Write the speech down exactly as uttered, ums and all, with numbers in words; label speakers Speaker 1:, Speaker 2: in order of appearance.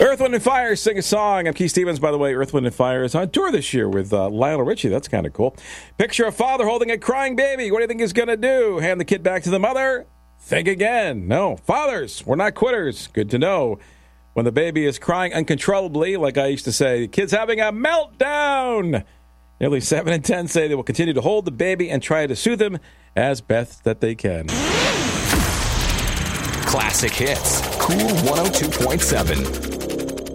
Speaker 1: Earth, Wind, and Fire sing a song. I'm Keith Stevens, by the way. Earth, Wind, and Fire is on tour this year with uh, Lionel Richie. That's kind of cool. Picture a father holding a crying baby. What do you think he's going to do? Hand the kid back to the mother? Think again. No. Fathers, we're not quitters. Good to know. When the baby is crying uncontrollably, like I used to say, the kid's having a meltdown. Nearly seven in ten say they will continue to hold the baby and try to soothe him as best that they can.
Speaker 2: Classic Hits. Cool one oh two point seven.